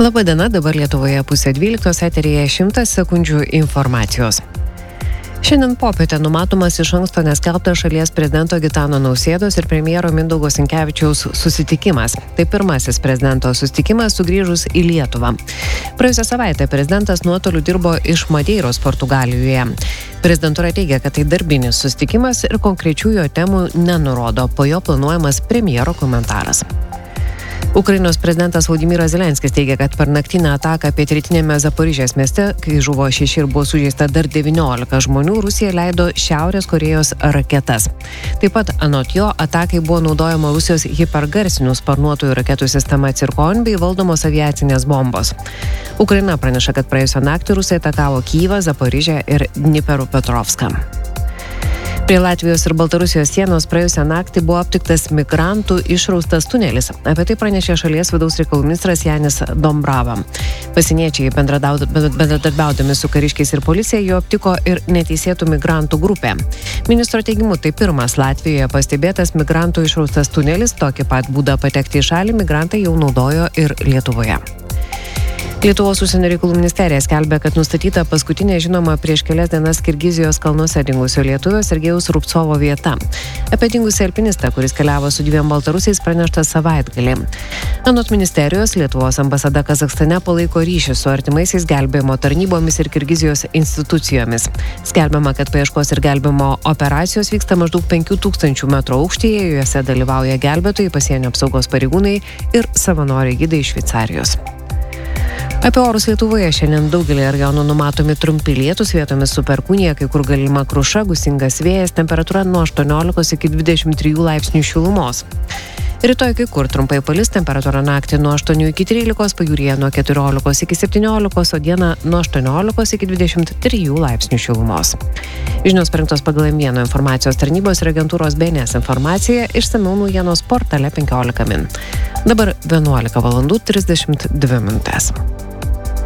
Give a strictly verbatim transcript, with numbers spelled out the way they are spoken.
Labadiena, dabar Lietuvoje pusė dvyliktos, eteryje šimtas sekundžių informacijos. Šiandien popietę numatomas iš anksto neskelbtas šalies prezidento Gitano Nausėdos ir premjero Mindaugo Sinkevičiaus susitikimas. Tai pirmasis prezidento susitikimas sugrįžus į Lietuvą. Praėjusią savaitę prezidentas nuotoliu dirbo iš Madeiros, Portugalijoje. Prezidentūra teigia, kad tai darbinis susitikimas ir konkrečių jo temų nenurodo. Po jo planuojamas premjero komentaras. Ukrainos prezidentas Volodymyras Zelenskis teigia, kad per naktinę ataką pietrytinėme Zaporižės mieste, kai žuvo šeši ir buvo sužeista dar devyniolika žmonių, Rusija leido Šiaurės Korėjos raketas. Taip pat anot jo atakai buvo naudojama Rusijos hipergarsinių sparnuotųjų raketų sistema Cirkon bei valdomos aviacinės bombos. Ukraina praneša, kad praėjusią naktį Rusai atakavo Kyjivą, Zaporižę ir Dnipropetrovską. Prie Latvijos ir Baltarusijos sienos praėjusią naktį buvo aptiktas migrantų išraustas tunelis. Apie tai pranešė šalies vidaus reikalų ministras Janis Dombrava. Pasieniečiai bendradarbiaudami su kariškiais ir policija jo aptiko ir neteisėtų migrantų grupę. Ministro teigimu, tai pirmas Latvijoje pastebėtas migrantų išraustas tunelis. Tokį pat būdą patekti į šalį migrantai jau naudojo ir Lietuvoje. Lietuvos užsienio reikalų ministerija skelbia, kad nustatyta paskutinė žinoma prieš kelias dienas Kirgizijos kalnuose dingusio lietuvio Sergejaus Rubcovo vieta. Apie dingusį alpinistą, kuris keliavo su dviem baltarusiais, pranešta savaitgalį. Anot ministerijos, Lietuvos ambasada Kazachstane palaiko ryšį su artimaisiais gelbėjimo tarnybomis ir Kirgizijos institucijomis. Skelbiama, kad paieškos ir gelbėjimo operacijos vyksta maždaug penkių tūkstančių metrų aukštyje, juose dalyvauja gelbėtojai, pasienio apsaugos pareigūnai ir savanoriai gidai iš Šveicarijos. Apie orus Lietuvoje šiandien daugelį rajonų numatomi trumpi lietūs, vietomis su perkūnija, kai kur galima kruša, gūsingas vėjas, temperatūra nuo aštuoniolikos iki dvidešimt trijų laipsnių šilumos. Rytoj kai kur trumpai palis, temperatūra naktį nuo aštuonių iki trylikos, pajūryje nuo keturiolikos iki septyniolikos, o dieną nuo aštuoniolikos iki dvidešimt trijų laipsnių šilumos. Žinios parengtos pagal M vieno informacijos tarnybos ir agentūros B N S informaciją, išsamiau naujienos portale penkiolika min. Dabar vienuolika valandų trisdešimt dvi minutės.